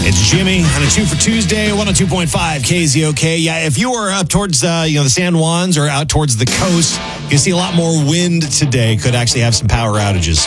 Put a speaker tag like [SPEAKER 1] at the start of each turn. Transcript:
[SPEAKER 1] It's Jimmy on a 2 for Tuesday, 102.5 KZOK. Yeah, if you are up towards the San Juans or out towards the coast, you see a lot more wind today. Could actually have some power outages.